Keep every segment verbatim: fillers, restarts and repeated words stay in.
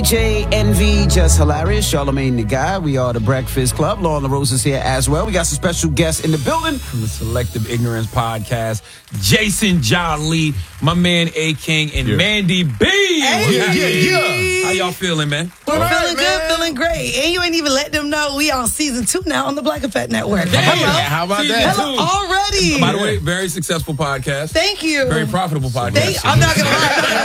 J, Envy, Just Hilarious, Charlamagne the Guy. We are the Breakfast Club. Lauren LaRose is here as well. We got some special guests in the building. From the Selective Ignorance Podcast, Jason Jolly, my man A. King, and yeah. Mandy B. Hey, yeah, yeah, yeah. How y'all feeling, man? We're right, feeling man. good, feeling great. And you ain't even let them know we on season two now on the Black Effect Network. Damn. Hello. How about Season that? Hello, already. By the way, very successful podcast. Thank you. Very profitable podcast. Thank, I'm not gonna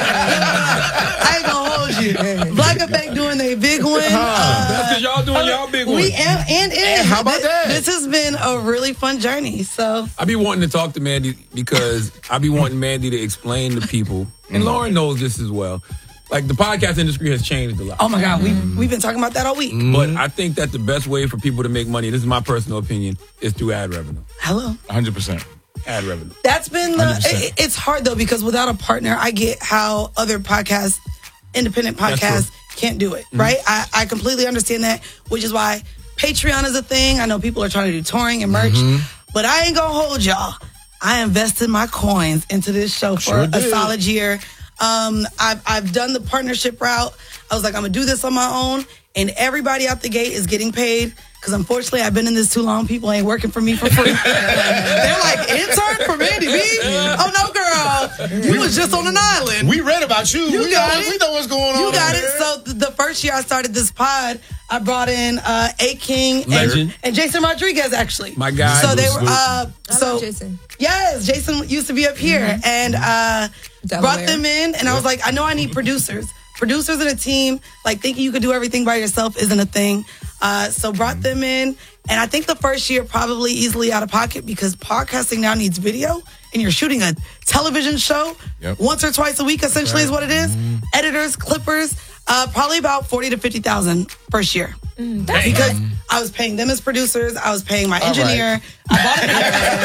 lie. I ain't gonna hold you. Black Effect doing their big one. Uh, That's because y'all doing y'all big one. We and, and, and how about this, that? This has been a really fun journey. So I be wanting to talk to Mandy because I be wanting Mandy to explain to people, and Lauren knows this as well. Like, the podcast industry has changed a lot. oh my God, we we've been talking about that all week. But I think that the best way for people to make money, this is my personal opinion, is through ad revenue. Hello. one hundred percent. Ad revenue. That's been the. one hundred percent. It, it's hard though because without a partner, I get how other podcasts, independent That's podcasts, true. can't do it. Right? I, I completely understand that, which is why Patreon is a thing. I know people are trying to do touring and merch, but I ain't gonna hold y'all. I invested my coins into this show for Sure a did. solid year. Um, I've I've done the partnership route. I was like, I'm gonna do this on my own, and everybody out the gate is getting paid. Because unfortunately, I've been in this too long. People ain't working for me for free. They're like, intern for Mandy B? Oh, no, girl. You was just on an island. We read about you. You we got know, it. We know what's going on. You got over it. there. So th- the first year I started this pod, I brought in uh, A. King and, Legend. and Jason Rodriguez, actually. My guy. So they were, Swoop. uh, I so love Jason. yes, Jason used to be up here and uh, Delaware. brought them in. And I was like, I know I need producers. Producers in a team, like thinking you could do everything by yourself isn't a thing. Uh, so brought them in. And I think the first year probably easily out of pocket because podcasting now needs video and you're shooting a television show Yep. once or twice a week, essentially is what it is. Editors, clippers, uh, probably about forty to fifty thousand first year. Because I was paying them as producers, I was paying my engineer. I bought it.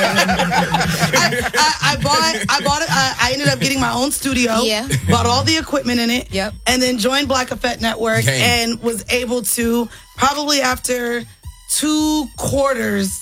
I, I, I bought. I bought it. I, I ended up getting my own studio. Yeah. Bought all the equipment in it. Yep. And then joined Black Effect Network Dang. and was able to probably after two quarters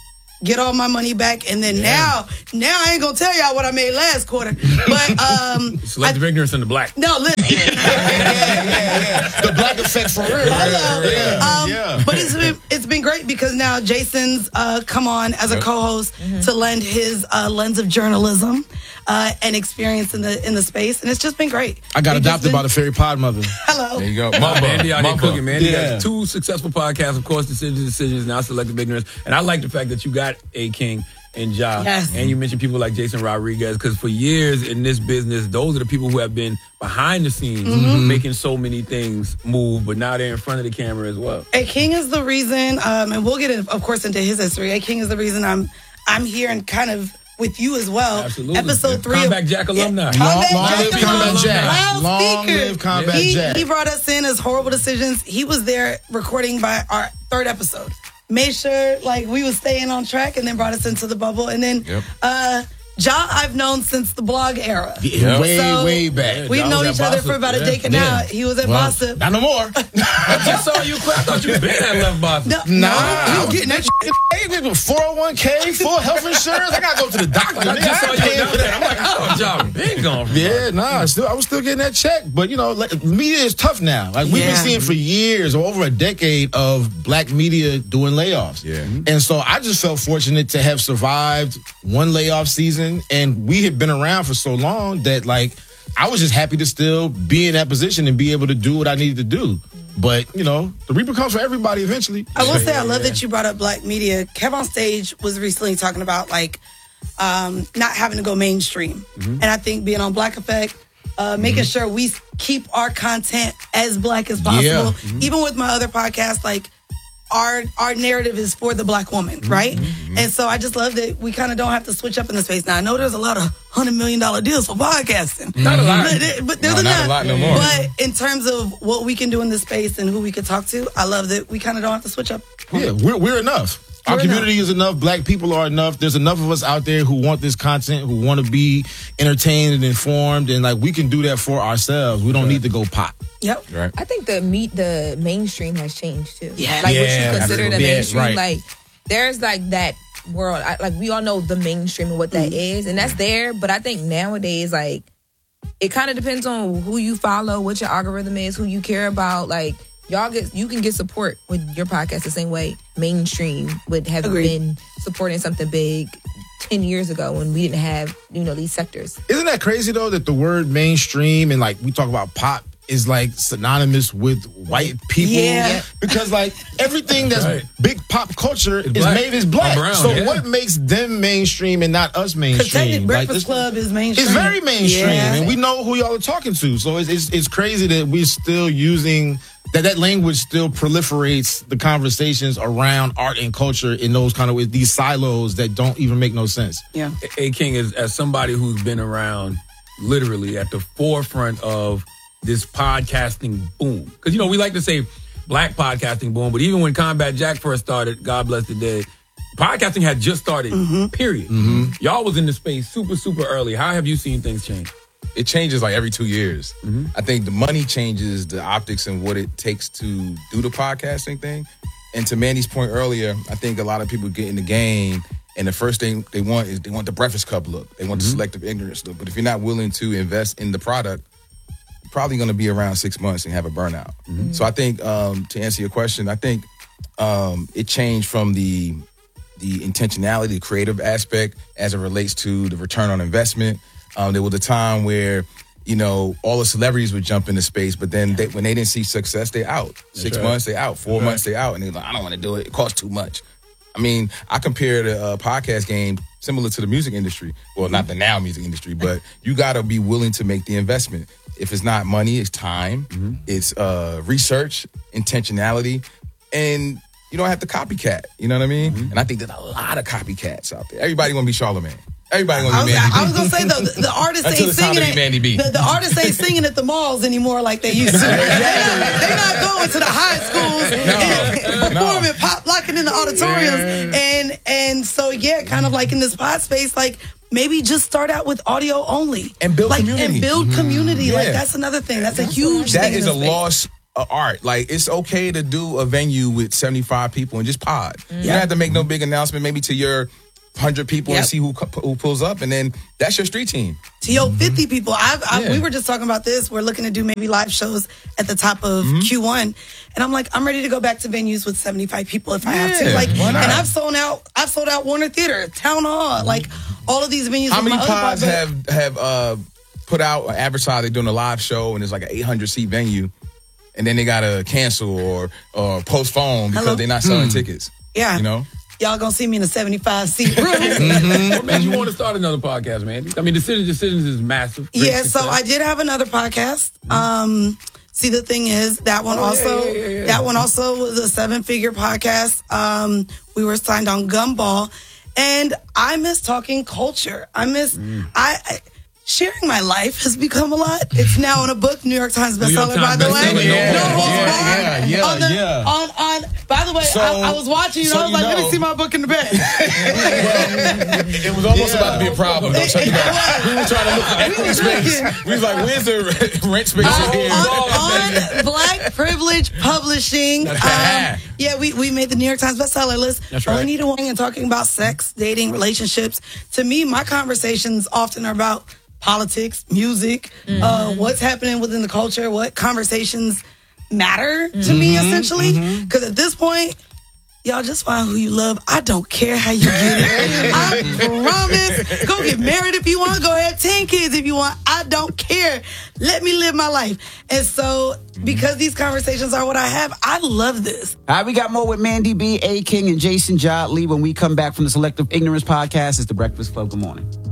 get all my money back. And then now, now I ain't gonna tell y'all what I made last quarter. But um, Selective ignorance in the black. no, listen. yeah, yeah, yeah. The Black Effect for real. Hello. Yeah, Um, yeah. But it's been, it's been great because now Jason's uh, come on as a co-host to lend his uh, lens of journalism uh, and experience in the in the space, and it's just been great. I got We've just adopted been- by the fairy pod mother. Hello. There you go. Mamba, Mandy out there Mamba. cooking, man. He Yeah. has two successful podcasts, of course, Decisions, Decisions, now Selective Ignorance. And I like the fact that you got A. King and Ja. Yes. And you mentioned people like Jason Rodriguez, because for years in this business, those are the people who have been behind the scenes making so many things move, but now they're in front of the camera as well. A. King is the reason, um, and we'll get, in, of course, into his history. A. King is the reason I'm I'm here and kind of with you as well. Absolutely. Episode three. Combat of, Jack alumni. Combat Long- long Jack live Combat alumni. Jack. Loud Long speaker. live Combat he, Jack. He brought us in as Horrible Decisions. He was there recording by our third episode. Made sure like we was staying on track and then brought us into the bubble. And then Yep. uh Ja I've known since the blog era. Yeah, way, So, way back. We've Ja known was each at other Bossip. for about a Yeah. decade now. He was at Well, Bossip. not no more. I just saw you quit. I thought you been at Left Boston. No, Nah, no, you was getting that shit. Hey, four oh one k, full health insurance. I gotta go to the doctor. I nigga. just saw I you ain't down paying there. I'm like, I thought y'all been gone. From Yeah, nah, I still I was still getting that check, but you know, like, media is tough now. Like we've Yeah. been seeing for years, or over a decade, of black media doing layoffs. Yeah. and so I just felt fortunate to have survived one layoff season, and we had been around for so long that like I was just happy to still be in that position and be able to do what I needed to do. But you know, the reaper comes for everybody eventually. I will say I love that you brought up black media. Kev on Stage was recently talking about like um, not having to go mainstream, and I think being on Black Effect, uh, making sure we keep our content as black as possible. Yeah. Even with my other podcast, like our our narrative is for the black woman, right? And so I just love that we kind of don't have to switch up in the space. Now I know there's a lot of hundred million dollar deals for podcasting, Not a lot. but, but there's No, not enough. a lot no more. But in terms of what we can do in this space and who we could talk to, I love that we kind of don't have to switch up. Yeah, we're we're enough. Our We're community is enough. Black people are enough. There's enough of us out there who want this content, who want to be entertained and informed, and like we can do that for ourselves. We don't need to go pop. Yep. Right. I think the meet the mainstream has changed too. Yeah. Like what Yeah, you consider the absolutely. Yeah, mainstream. right. Like there's like that world. I, like we all know the mainstream and what that is, and that's there. But I think nowadays, like it kind of depends on who you follow, what your algorithm is, who you care about. Like, y'all get, you can get support with your podcast the same way mainstream would have Agreed. been supporting something big ten years ago when we didn't have, you know, these sectors. Isn't that crazy though that the word mainstream and like we talk about pop is like synonymous with white people? Yeah. Because like everything that's Right. big pop culture is black. made is black. Or brown, so yeah. what makes them mainstream and not us Because mainstream? technically, Breakfast this- Club is mainstream. It's very mainstream, Yeah. and we know who y'all are talking to. So it's, it's it's crazy that we're still using that. That language still proliferates the conversations around art and culture in those kind of ways, these silos that don't even make no sense. Yeah. A King, is as somebody who's been around literally at the forefront of this podcasting boom. Because, you know, we like to say black podcasting boom, but even when Combat Jack first started, God bless the dead, podcasting had just started, period. Y'all was in the space super, super early. How have you seen things change? It changes like every two years. I think the money changes the optics and what it takes to do the podcasting thing. And to Mandy's point earlier, I think a lot of people get in the game and the first thing they want is they want the Breakfast Club look. They want the selective ignorance look. But if you're not willing to invest in the product, you're probably going to be around six months and have a burnout. So I think um, to answer your question, I think um, it changed from the the intentionality, the creative aspect as it relates to the return on investment. Um, there was a time where, you know, all the celebrities would jump into space, but then they, when they didn't see success, they out. Six right. months, they out. Four months, they out. And they're like, I don't want to do it. It costs too much. I mean, I compare the uh, podcast game similar to the music industry. Well, not the now music industry, but you got to be willing to make the investment. If it's not money, it's time, it's uh, research, intentionality, and you don't have to copycat. You know what I mean? And I think there's a lot of copycats out there. Everybody want to be Charlamagne. Everybody want I to be was, Mandy B. I was gonna say though, the, the artists Until ain't it's time singing to be Mandy B. at the, the artists ain't singing at the malls anymore like they used to. They're not, they're not going to the high schools and performing, pop locking in the auditoriums, and and so yeah, kind of like in this pod space, like maybe just start out with audio only And build like, community. and build community. Like Yeah. that's another thing. That's a huge That thing. is in a this space. lost uh, art. Like, it's okay to do a venue with seventy-five people and just pod. You don't have to make no big announcement, maybe to your one hundred people Yep. and see who who pulls up, and then that's your street team. To your fifty people. I've, I, Yeah. We were just talking about this. We're looking to do maybe live shows at the top of Q one. And I'm like, I'm ready to go back to venues with seventy-five people if I have to. Yeah, Like, why and not? I've sold out, I've sold out Warner Theater, Town Hall, like all of these venues. How with many my other pods pod- have have uh, put out or advertised they're doing a live show and it's like an eight hundred seat venue, and then they gotta cancel or or postpone because Hello? they're not selling tickets? Yeah. You know. Y'all gonna see me in a seventy-five seat room. What made you want to start another podcast, man? I mean, Decisions Decisions is massive. Great Yeah, so success. I did have another podcast. Um, see, the thing is, that one Oh, yeah, also, yeah, yeah, yeah. that one also was a seven-figure podcast. Um, we were signed on Gumball, and I miss talking culture. I miss Mm. I. I Sharing my life has become a lot. It's now in a book, New York Times New York bestseller, by Times the way. bestseller, yeah, No holds yeah, barred. yeah, yeah, on the, yeah. On, on, by the way, So- I, I was watching you, and so I was you like, let know- me see my book in the bed. It was almost Yeah. about to be a problem. Don't check it out. We were trying to look for equity space. We was like, where's the rent space in here? on, on Black Privilege Publishing. That's right. Um, yeah, we, we made the New York Times bestseller list. That's right. Only Need a Woman and talking about sex, dating, relationships. To me, my conversations often are about politics, music, uh, what's happening within the culture, what conversations matter to me, essentially. Because at this point, y'all just find who you love. I don't care how you get it. I promise. Go get married if you want. Go have ten kids if you want. I don't care. Let me live my life. And so, because these conversations are what I have, I love this. All right, we got more with Mandy B, A King, and Jason Jotley when we come back from the Selective Ignorance Podcast. It's the Breakfast Club. Good morning.